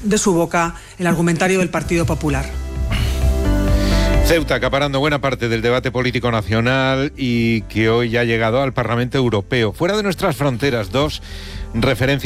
de su boca el argumentario del Partido Popular. Ceuta acaparando buena parte del debate político nacional y que hoy ya ha llegado al Parlamento Europeo. Fuera de nuestras fronteras, dos referencias